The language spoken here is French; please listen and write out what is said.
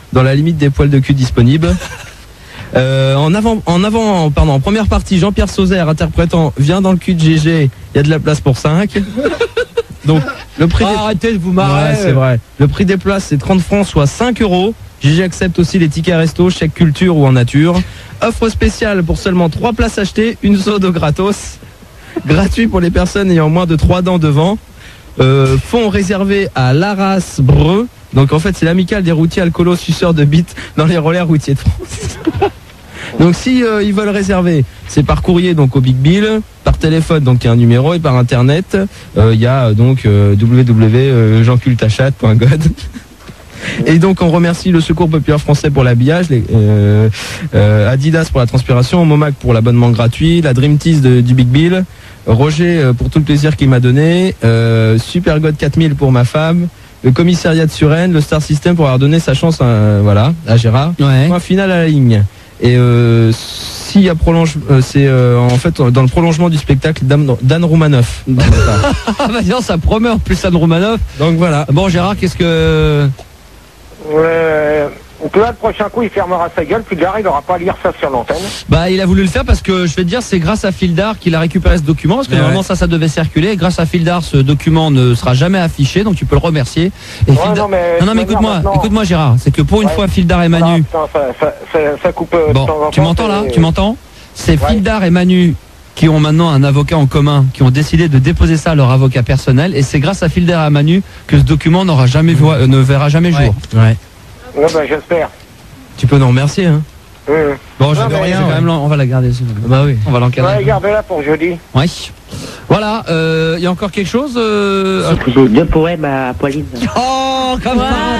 dans la limite des poils de cul disponibles. En première partie, Jean-Pierre Sauzère interprétant Viens dans le cul de GG, il y a de la place pour 5. Donc le prix arrêtez de vous marrer. Ouais, c'est vrai. Le prix des places c'est 30 francs, soit 5 euros. GG accepte aussi les tickets resto, chèque culture ou en nature. Offre spéciale pour seulement 3 places achetées, une zone au gratos. Gratuit pour les personnes ayant moins de 3 dents devant. Fonds réservés à l'Arras Breu. Donc en fait c'est l'amicale des routiers alcoolos suceurs de bites dans les relais routiers de France. Donc si ils veulent réserver, c'est par courrier donc au Big Bill, par téléphone donc il y a un numéro et par internet il y a donc www.jeancultachat.god. Et donc on remercie le Secours Populaire Français pour l'habillage, Adidas pour la transpiration, Momac pour l'abonnement gratuit, la Dream Tease du Big Bill, Roger pour tout le plaisir qu'il m'a donné, Supergod 4000 pour ma femme, le commissariat de Suresnes, le Star System pour avoir donné sa chance à Gérard. Ouais. Point final à la ligne. Et s'il y a c'est en fait dans le prolongement du spectacle Dan Roumanoff. Ah bah non, ça promet en plus Dan Roumanoff. Donc voilà. Bon Gérard, qu'est-ce que... Donc là, le prochain coup, il fermera sa gueule, puis Gary, il n'aura pas à lire ça sur l'antenne. Bah, il a voulu le faire parce que, je vais te dire, c'est grâce à Fildar qu'il a récupéré ce document, parce que normalement, ça devait circuler. Et grâce à Fildar, ce document ne sera jamais affiché, donc tu peux le remercier. Et non, mais écoute-moi, Gérard, c'est que pour une fois, Fildar et Manu... Ça coupe... Bon, tu m'entends là? Tu m'entends? C'est Fildar et Manu qui ont maintenant un avocat en commun, qui ont décidé de déposer ça à leur avocat personnel, et c'est grâce à Fildar et à Manu que ce document ne verra jamais jour. Ouais. Ouais, bah, j'espère. Tu peux nous remercier, hein. Bon, je dis rien, quand même, on va la garder. Bah oui. On va l'encadrer. Ouais, gardez-la pour jeudi. Oui. Voilà, il y a encore quelque chose Deux poèmes à Pauline. Oh, comme ça.